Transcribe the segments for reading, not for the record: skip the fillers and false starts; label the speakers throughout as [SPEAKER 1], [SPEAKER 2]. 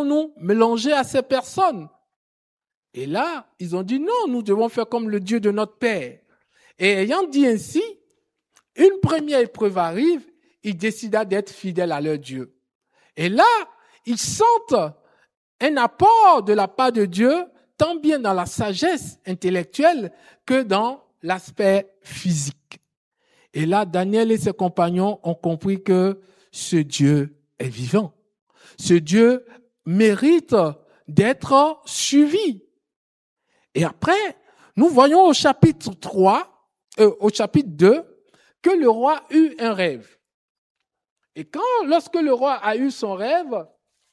[SPEAKER 1] nous mélanger à ces personnes? Et là, ils ont dit non, nous devons faire comme le Dieu de notre Père. Et ayant dit ainsi, une première épreuve arrive, ils décident d'être fidèles à leur Dieu. Et là, ils sentent un apport de la part de Dieu, tant bien dans la sagesse intellectuelle que dans l'aspect physique. Et là, Daniel et ses compagnons ont compris que ce Dieu est vivant. Ce Dieu mérite d'être suivi. Et après, nous voyons au chapitre 2, que le roi eut un rêve. Et lorsque le roi a eu son rêve,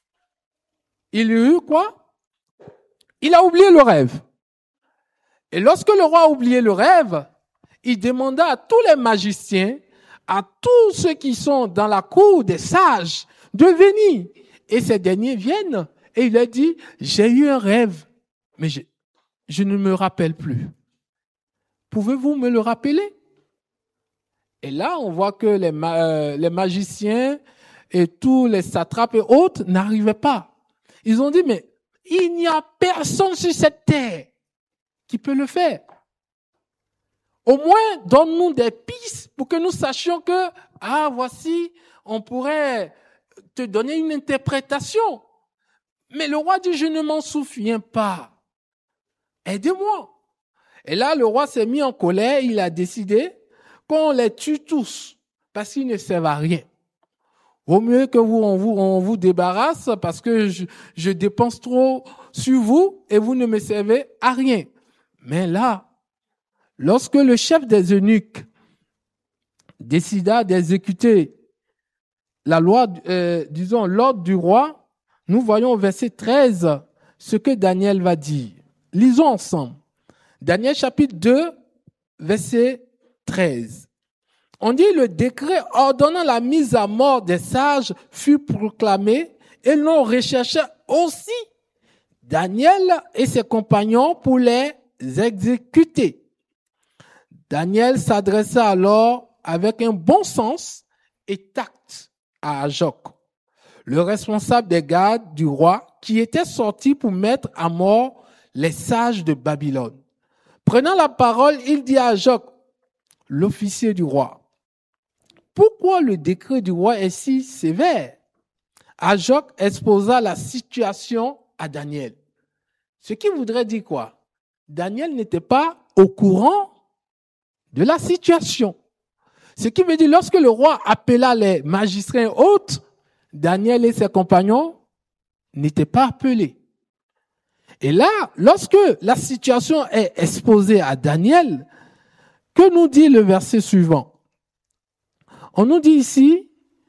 [SPEAKER 1] il eut quoi? Il a oublié le rêve. Et lorsque le roi a oublié le rêve, il demanda à tous les magiciens, à tous ceux qui sont dans la cour des sages, de venir. Et ces derniers viennent et il a dit, j'ai eu un rêve, mais je ne me rappelle plus. Pouvez-vous me le rappeler? Et là, on voit que les magiciens et tous les satrapes et autres n'arrivaient pas. Ils ont dit, mais il n'y a personne sur cette terre qui peut le faire. Au moins, donne-nous des pistes pour que nous sachions que, voici, on pourrait te donner une interprétation. Mais le roi dit, je ne m'en souviens pas. Aidez-moi. Et là, le roi s'est mis en colère, il a décidé qu'on les tue tous, parce qu'ils ne servent à rien. Vaut mieux que on vous débarrasse, parce que je dépense trop sur vous, et vous ne me servez à rien. Mais là, lorsque le chef des eunuques décida d'exécuter la loi, l'ordre du roi, nous voyons au verset 13 ce que Daniel va dire. Lisons ensemble. Daniel chapitre 2, verset 13. On dit, le décret ordonnant la mise à mort des sages fut proclamé et l'on recherchait aussi Daniel et ses compagnons pour les exécuter. Daniel s'adressa alors avec un bon sens et tact à Ajoc, le responsable des gardes du roi, qui était sorti pour mettre à mort les sages de Babylone. Prenant la parole, il dit à Ajoc, l'officier du roi, pourquoi le décret du roi est si sévère? Ajoc exposa la situation à Daniel. Ce qui voudrait dire quoi? Daniel n'était pas au courant de la situation. Ce qui veut dire, lorsque le roi appela les magistrats et autres, Daniel et ses compagnons n'étaient pas appelés. Et là, lorsque la situation est exposée à Daniel, que nous dit le verset suivant? On nous dit ici,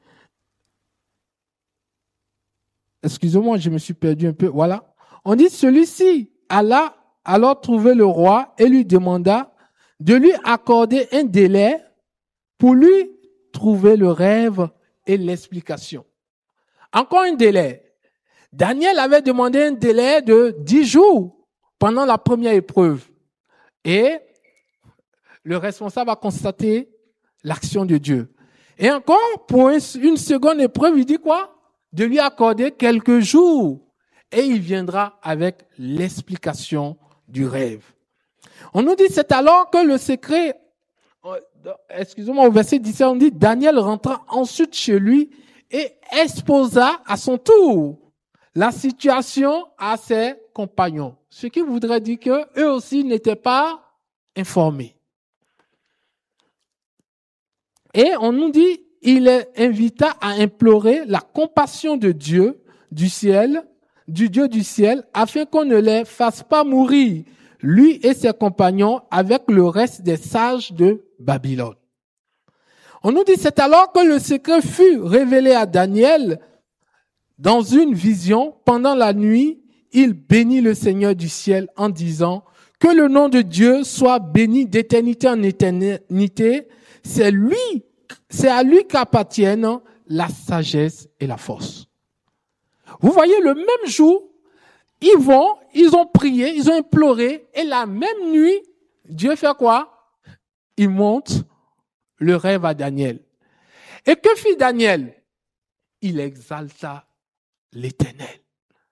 [SPEAKER 1] excusez-moi, je me suis perdu un peu, voilà. On dit, celui-ci alla alors trouver le roi et lui demanda de lui accorder un délai pour lui trouver le rêve et l'explication. Encore un délai. Daniel avait demandé un délai de 10 jours pendant la première épreuve. Et le responsable a constaté l'action de Dieu. Et encore, pour une seconde épreuve, il dit quoi? De lui accorder quelques jours. Et il viendra avec l'explication du rêve. On nous dit, c'est alors que le secret, excusez-moi, au verset 17, on dit, Daniel rentra ensuite chez lui et exposa à son tour la situation à ses compagnons. Ce qui voudrait dire que eux aussi n'étaient pas informés. Et on nous dit, il les invita à implorer la compassion de Dieu du ciel, du Dieu du ciel, afin qu'on ne les fasse pas mourir, lui et ses compagnons, avec le reste des sages de Babylone. On nous dit, c'est alors que le secret fut révélé à Daniel dans une vision. Pendant la nuit, il bénit le Seigneur du ciel en disant, que le nom de Dieu soit béni d'éternité en éternité. C'est à lui qu'appartiennent la sagesse et la force. Vous voyez, le même jour, ils ont prié, ils ont imploré, et la même nuit, Dieu fait quoi? Il montre le rêve à Daniel. Et que fit Daniel? Il exalta l'Éternel.